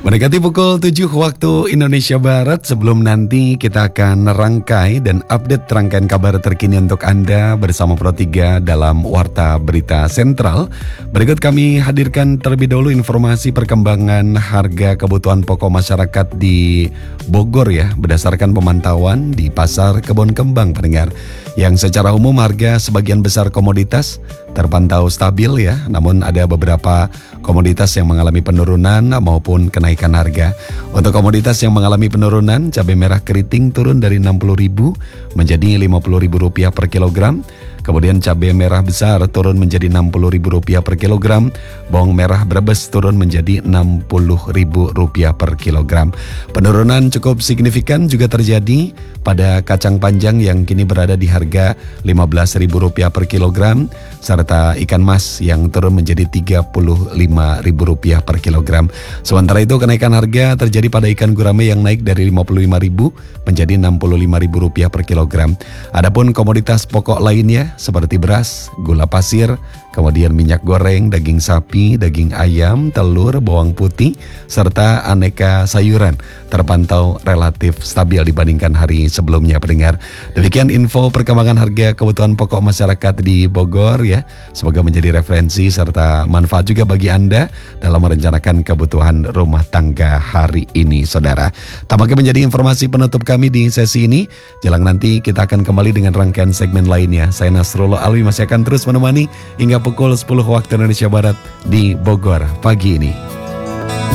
Mendekati pukul 7 waktu Indonesia Barat, sebelum nanti kita akan rangkai dan update rangkaian kabar terkini untuk Anda bersama Pro 3 dalam Warta Berita Sentral. Berikut kami hadirkan terlebih dahulu informasi perkembangan harga kebutuhan pokok masyarakat di Bogor ya, berdasarkan pemantauan di Pasar Kebon Kembang pendengar. Yang secara umum harga sebagian besar komoditas terpantau stabil ya, namun ada beberapa komoditas yang mengalami penurunan maupun kenaikan harga. Untuk komoditas yang mengalami penurunan, cabai merah keriting turun dari Rp60.000 menjadi Rp50.000 per kilogram. Kemudian cabai merah besar turun menjadi Rp60.000 per kilogram. Bawang merah Brebes turun menjadi Rp60.000 per kilogram. Penurunan cukup signifikan juga terjadi pada kacang panjang yang kini berada di harga Rp15.000 per kilogram, serta ikan mas yang turun menjadi Rp35.000 per kilogram. Sementara itu kenaikan harga terjadi pada ikan gurame yang naik dari Rp55.000 menjadi Rp65.000 per kilogram. Adapun komoditas pokok lainnya seperti beras, gula pasir, kemudian minyak goreng, daging sapi, daging ayam, telur, bawang putih, serta aneka sayuran terpantau relatif stabil dibandingkan hari sebelumnya pendengar. Demikian info perkembangan harga kebutuhan pokok masyarakat di Bogor ya. Semoga menjadi referensi serta manfaat juga bagi Anda dalam merencanakan kebutuhan rumah tangga hari ini, saudara. Tampaknya menjadi informasi penutup kami di sesi ini. Jelang nanti kita akan kembali dengan rangkaian segmen lainnya. Saya Nasrullah Alwi masih akan terus menemani hingga pukul 10 waktu Indonesia Barat di Bogor pagi ini.